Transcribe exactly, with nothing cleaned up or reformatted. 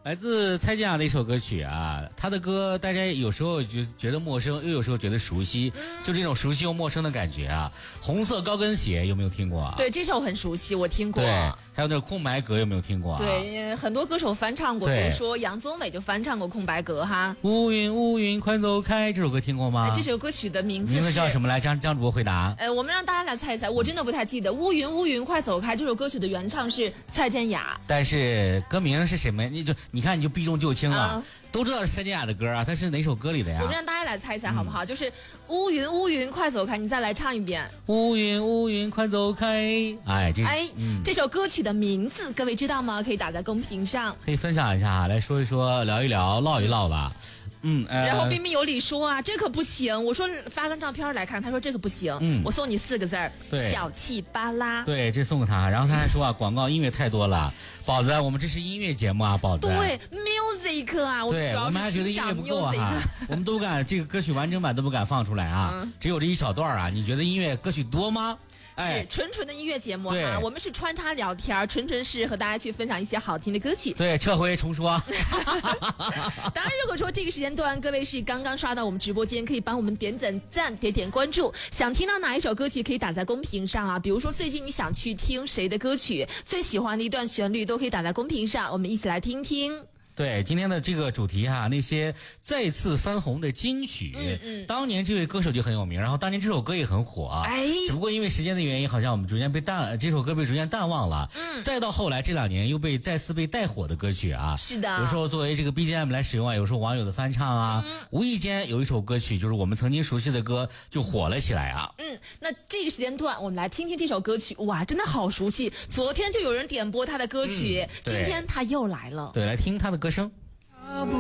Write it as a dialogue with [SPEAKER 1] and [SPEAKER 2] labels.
[SPEAKER 1] 来自蔡健雅的一首歌曲啊，他的歌大家有时候觉觉得陌生，又有时候觉得熟悉，嗯、就这种熟悉又陌生的感觉啊。红色高跟鞋有没有听过啊？
[SPEAKER 2] 对，这首很熟悉，我听过。
[SPEAKER 1] 对，还有那种空白格有没有听过啊？
[SPEAKER 2] 对，很多歌手翻唱过，比如说杨宗纬就翻唱过空白格哈。
[SPEAKER 1] 乌云乌云快走开，这首歌听过吗？
[SPEAKER 2] 哎、这首歌曲的名字
[SPEAKER 1] 名字叫什么来？张张主播回答。
[SPEAKER 2] 呃，我们让大家来猜一猜，我真的不太记得。乌云乌云快走开这首歌曲的原唱是蔡健雅，
[SPEAKER 1] 但是歌名是什么？你就你看你就避重就轻了。嗯，都知道是蔡健雅的歌啊，它是哪首歌里的呀？
[SPEAKER 2] 我们让大家来猜一猜好不好？嗯、就是乌云乌云快走开，你再来唱一遍。
[SPEAKER 1] 乌云乌云快走开，哎，这
[SPEAKER 2] 哎、嗯，这首歌曲的名字各位知道吗？可以打在公屏上，
[SPEAKER 1] 可以分享一下，来说一说，聊一聊，唠一唠吧。嗯，呃、
[SPEAKER 2] 然后彬彬有礼说啊，这可不行。我说发张照片来看，他说这个不行。嗯，我送你四个字儿，小气巴拉。
[SPEAKER 1] 对，这送给他。然后他还说啊，广告音乐太多了，宝子，我们这是音乐节目啊，宝子。
[SPEAKER 2] 对 ，music 啊，我
[SPEAKER 1] 对，我们还觉得音乐不够啊，我们都不敢这个歌曲完整版都不敢放出来啊，嗯、只有这一小段啊。你觉得音乐歌曲多吗？
[SPEAKER 2] 是纯纯的音乐节目哈，我们是穿插聊天，纯纯是和大家去分享一些好听的歌曲。
[SPEAKER 1] 对，撤回重说。
[SPEAKER 2] 当然，如果说这个时间段各位是刚刚刷到我们直播间，可以帮我们点点赞、点点关注。想听到哪一首歌曲，可以打在公屏上啊。比如说最近你想去听谁的歌曲，最喜欢的一段旋律，都可以打在公屏上，我们一起来听听。
[SPEAKER 1] 对，今天的这个主题哈、啊，那些再次翻红的金曲，嗯嗯，当年这位歌手就很有名，然后当年这首歌也很火，哎，只不过因为时间的原因，好像我们逐渐被淡，这首歌被逐渐淡忘了，嗯，再到后来这两年又被再次被带火的歌曲啊，
[SPEAKER 2] 是的，
[SPEAKER 1] 有时候作为这个 B G M 来使用啊，有时候网友的翻唱啊，嗯、无意间有一首歌曲就是我们曾经熟悉的歌就火了起来啊，
[SPEAKER 2] 嗯，那这个时间段我们来听听这首歌曲，哇，真的好熟悉，昨天就有人点播他的歌曲，嗯、今天他又来了，
[SPEAKER 1] 对，来听他的歌声。